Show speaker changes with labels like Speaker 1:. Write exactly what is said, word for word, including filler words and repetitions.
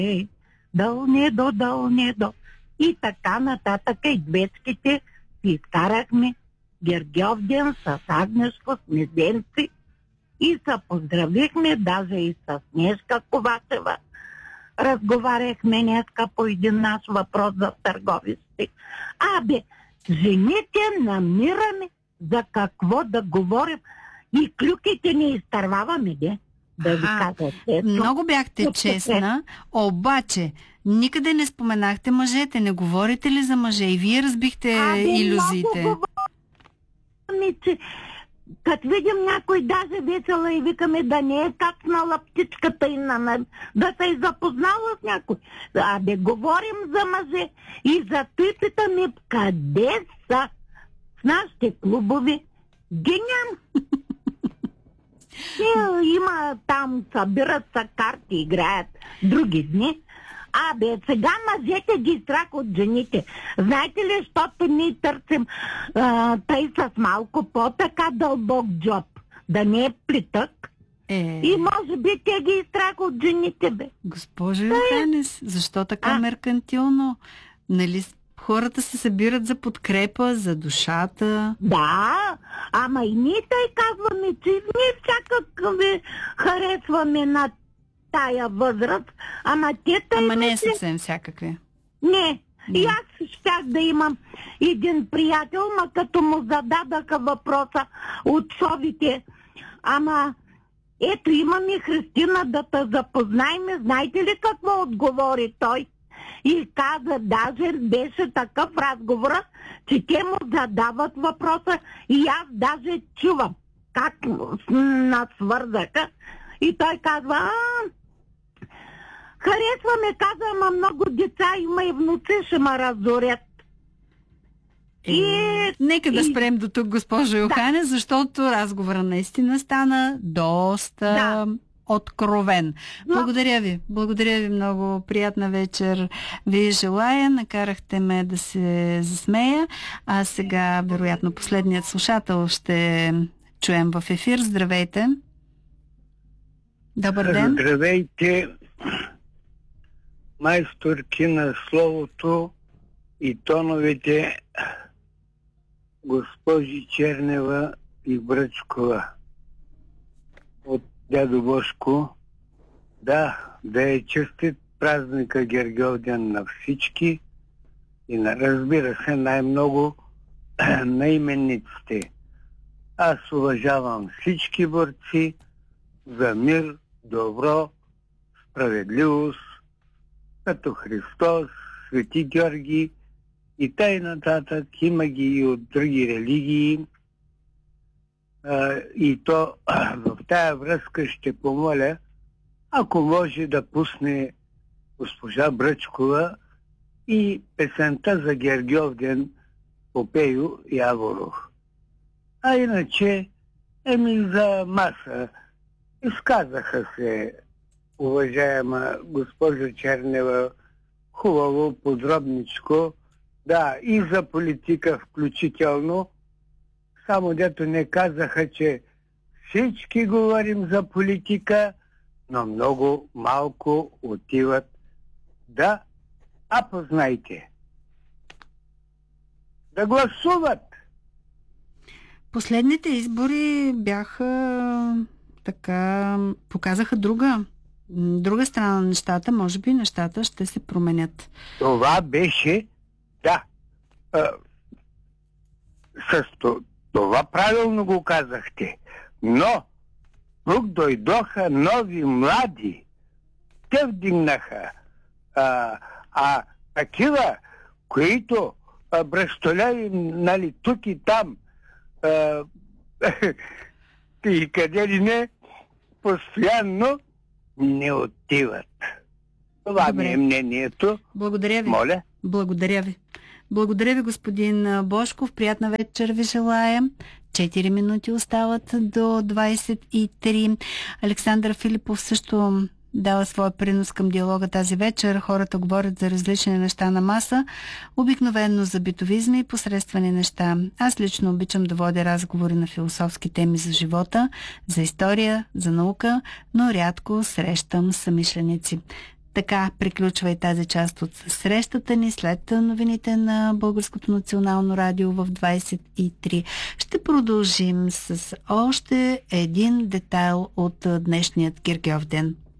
Speaker 1: Дълнедо, Дълнедо. И така нататък и двецките си изкарахме Гергьовден с Агнешко, с Мезенци и се поздравихме, даже и с Снежка Ковачева. Разговаряхме днеска по един наш въпрос за търговище. Абе, жените намираме за какво да говорим и клюките ни изтърваваме, де. Да ви кажа, ето.
Speaker 2: Много бяхте честна, обаче никъде не споменахте мъжете. Не говорите ли за мъже? И вие разбихте
Speaker 1: Абе,
Speaker 2: илюзиите.
Speaker 1: много говорим, че като видим някой даже весела и викаме да не е кацнала птичката и на, да се е запознала с някой. Абе, говорим за мъже и за той питаме къде са в нашите клубови. Ги няма. И, има там, събират са карти, играят други дни. Абе, сега мъжете ги страх от жените. Знаете ли, защото ние търсим а, тъй с малко по-така дълбок джоб. Да не е плитък.
Speaker 2: Е...
Speaker 1: И може би те ги страх от жените, бе.
Speaker 2: Госпожо Йоханес, защо така а? меркантилно? Нали хората се събират за подкрепа, за душата?
Speaker 1: Да, ама и ние тъй казваме, че ние всякак ви харесваме на тая възраст, ама те тъй...
Speaker 2: Ама не е съвсем всякакви.
Speaker 1: Не, не. И аз щях да имам един приятел, ма като му зададаха въпроса от шовите. Ама ето имам и Христина да те запознаем. Знаете ли какво отговори той? И каза, даже беше такъв разговор, че те му задават въпроса и аз даже чувам как насвързаха. И той казва, а, харесваме, каза, ама много деца има и внуци ще ме разорят.
Speaker 2: Е, и... Нека да спрем до тук, госпожо Йохане, да. Защото разговора наистина стана доста... Да. Откровен. Благодаря ви. Благодаря ви много. Приятна вечер ви желая. Накарахте ме да се засмея. А сега, вероятно, последният слушател ще чуем в ефир. Здравейте. Добър ден.
Speaker 3: Здравейте, майсторки на словото и тоновете, госпожи Чернева и Бръчкова. От дядо Бошко, да, да е честит празника Гергьовден на всички и на, разбира се, най-много на именниците. Аз уважавам всички борци за мир, добро, справедливост, като Христос, Свети Георги и тай нататък. Има ги и от други религии. Uh, и то uh, в тая връзка ще помоля, ако може да пусне госпожа Бръчкова и песента за Гергьовден по Пейо Яворов. А иначе, еми за маса, изказаха се, уважаема госпожа Чернева, хубаво, подробничко, да, и за политика включително. Само дето не казаха, че всички говорим за политика, но много малко отиват да, а познайте, да гласуват.
Speaker 2: Последните избори бяха така, показаха друга, друга страна на нещата. Може би нещата ще се променят.
Speaker 3: Това беше, да, а, с това правилно го казахте. Но тук дойдоха нови млади. Те вдигнаха. А, а такива, които а, бръщоляви, нали, тук и там а, и къде ли не, постоянно не отиват. Това
Speaker 2: Добре.
Speaker 3: ми е мнението.
Speaker 2: Благодаря ви.
Speaker 3: Моля.
Speaker 2: Благодаря ви. Благодаря ви, господин Бошков. Приятна вечер ви желая. Четири минути остават до двайсет и три. Александър Филипов също дава своя принос към диалога тази вечер. Хората говорят за различни неща на маса, обикновено за битовизми и посредствени неща. Аз лично обичам да водя разговори на философски теми за живота, за история, за наука, но рядко срещам съмишленици. Така приключва и тази част от срещата ни след новините на Българското национално радио в двайсет и три. Ще продължим с още един детайл от днешният Гергьов ден.